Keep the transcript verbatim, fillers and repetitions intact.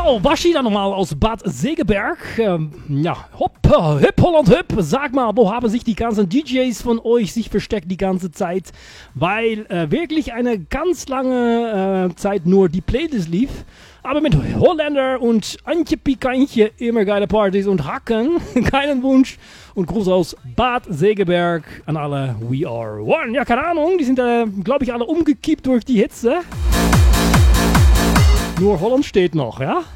So, Baschi dann nochmal aus Bad Segeberg. Ähm, ja, hopp, hüpp, Holland, hüpp. Sag mal, wo haben sich die ganzen D Js von euch sich versteckt die ganze Zeit? Weil äh, wirklich eine ganz lange äh, Zeit nur die Playlist lief. Aber mit Holländer und Antje Pikantje immer geile Partys und Hacken. Keinen Wunsch. Und Gruß aus Bad Segeberg an alle We Are One. Ja, keine Ahnung, die sind, äh, glaube ich, alle umgekippt durch die Hitze. Nur Holland steht noch, ja?